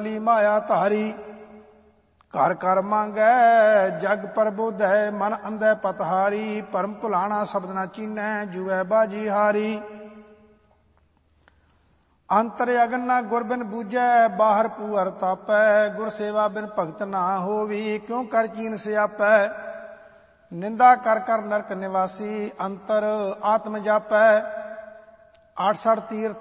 ਬਲੀ ਮਾਇਆ ਧਾਰੀ। ਘਰ ਘਰ ਮੰਗੈ ਜਗ ਪ੍ਰਬੋਧੈ ਮਨ ਅੰਧੈ ਪਤਹਾਰੀ। ਭਰਮ ਭੁਲਾਣਾ ਸ਼ਬਦ ਨਾ ਚੀਨੈ ਜੁਐ ਬਾਜੀ ਹਾਰੀ। ਅੰਤਰ ਅਗਨ ਨਾ ਗੁਰ ਬਿਨ ਬੂਝੈ ਬਾਹਰ ਪੂਹਰ ਤਾਪੈ। ਗੁਰ ਸੇਵਾ ਬਿਨ ਭਗਤ ਨਾ ਹੋਵੀ ਕਿਉ ਕਰ ਚੀਨ ਸਿਆਪੈ। ਨਿੰਦਾ ਕਰ ਕਰ ਨਰਕ ਨਿਵਾਸੀ ਅੰਤਰ ਆਤਮ ਜਾਪੈ। 68 ਤੀਰਥ